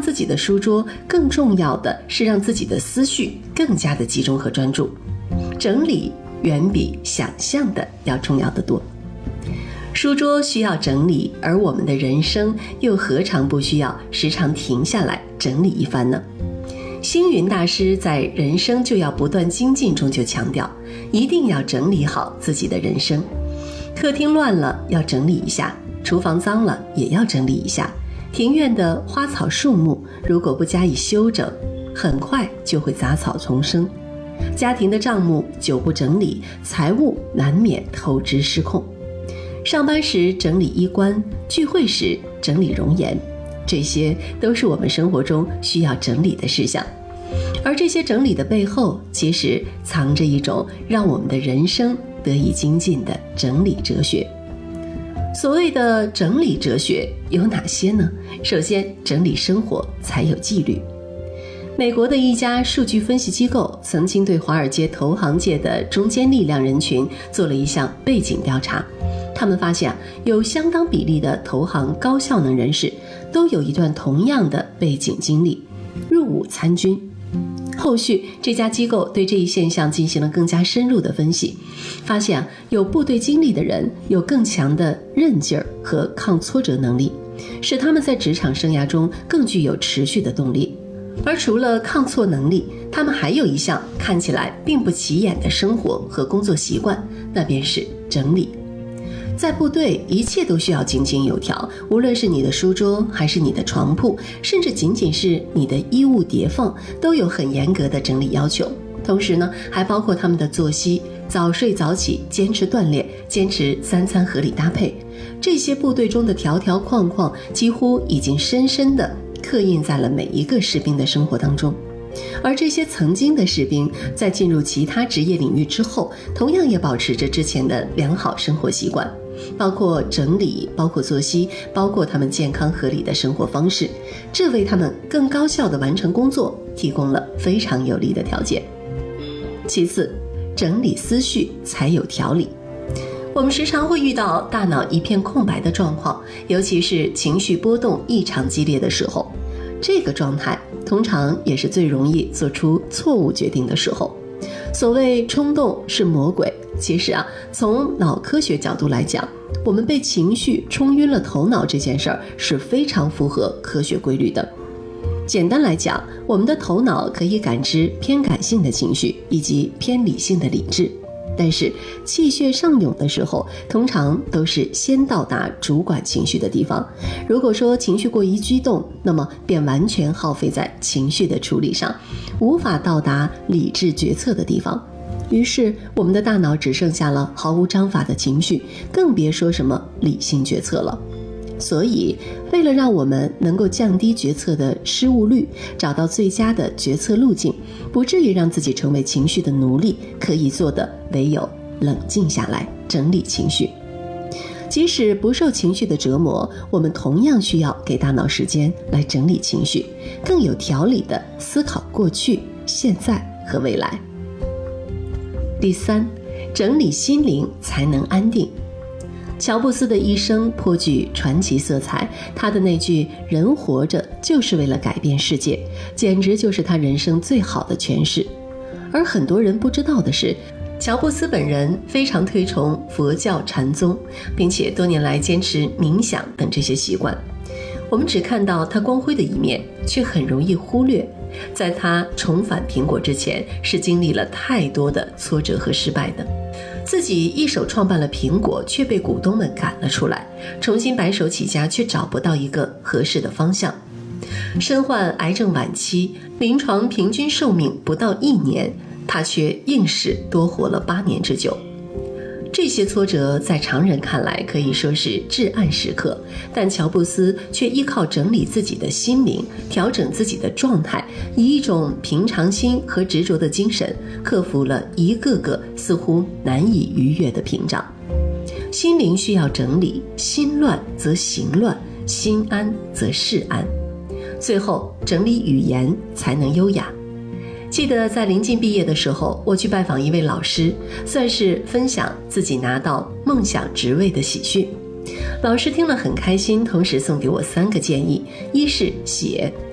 自己的书桌，更重要的是让自己的思绪更加的集中和专注。整理远比想象的要重要得多。书桌需要整理，而我们的人生又何尝不需要时常停下来整理一番呢？星云大师在《人生就要不断精进》中就强调，一定要整理好自己的人生。客厅乱了要整理一下，厨房脏了也要整理一下，庭院的花草树木如果不加以修整，很快就会杂草丛生。家庭的账目久不整理，财务难免透支失控。上班时整理衣冠，聚会时整理容颜，这些都是我们生活中需要整理的事项。而这些整理的背后，其实藏着一种让我们的人生得以精进的整理哲学。所谓的整理哲学有哪些呢？首先，整理生活才有纪律。美国的一家数据分析机构曾经对华尔街投行界的中坚力量人群做了一项背景调查，他们发现有相当比例的投行高效能人士都有一段同样的背景经历，入伍参军。后续这家机构对这一现象进行了更加深入的分析，发现有部队经历的人有更强的韧劲儿和抗挫折能力，使他们在职场生涯中更具有持续的动力。而除了抗挫能力，他们还有一项看起来并不起眼的生活和工作习惯，那便是整理。在部队，一切都需要井井有条，无论是你的书桌，还是你的床铺，甚至仅仅是你的衣物叠放，都有很严格的整理要求。同时呢，还包括他们的作息，早睡早起，坚持锻炼，坚持3餐合理搭配。这些部队中的条条框框，几乎已经深深地刻印在了每一个士兵的生活当中。而这些曾经的士兵在进入其他职业领域之后，同样也保持着之前的良好生活习惯，包括整理，包括作息，包括他们健康合理的生活方式，这为他们更高效地完成工作提供了非常有利的条件。其次，整理思绪才有条理。我们时常会遇到大脑一片空白的状况，尤其是情绪波动异常激烈的时候，这个状态通常也是最容易做出错误决定的时候。所谓冲动是魔鬼，其实从脑科学角度来讲，我们被情绪冲晕了头脑这件事儿是非常符合科学规律的。简单来讲，我们的头脑可以感知偏感性的情绪以及偏理性的理智，但是气血上涌的时候，通常都是先到达主管情绪的地方。如果说情绪过于激动，那么便完全耗费在情绪的处理上，无法到达理智决策的地方。于是我们的大脑只剩下了毫无章法的情绪，更别说什么理性决策了。所以为了让我们能够降低决策的失误率，找到最佳的决策路径，不至于让自己成为情绪的奴隶，可以做的唯有冷静下来，整理情绪。即使不受情绪的折磨，我们同样需要给大脑时间来整理情绪，更有条理地思考过去、现在和未来。第三，整理心灵才能安定。乔布斯的一生颇具传奇色彩，他的那句“人活着就是为了改变世界”，简直就是他人生最好的诠释。而很多人不知道的是，乔布斯本人非常推崇佛教禅宗，并且多年来坚持冥想等这些习惯。我们只看到他光辉的一面，却很容易忽略，在他重返苹果之前，是经历了太多的挫折和失败的。自己一手创办了苹果，却被股东们赶了出来，重新白手起家，却找不到一个合适的方向。身患癌症晚期，临床平均寿命不到1年，他却硬是多活了8年之久。这些挫折在常人看来可以说是至暗时刻，但乔布斯却依靠整理自己的心灵，调整自己的状态，以一种平常心和执着的精神，克服了一个个似乎难以逾越的屏障。心灵需要整理，心乱则行乱，心安则事安。最后，整理语言才能优雅。记得在临近毕业的时候，我去拜访一位老师，算是分享自己拿到梦想职位的喜讯。老师听了很开心，同时送给我3个建议：一是写，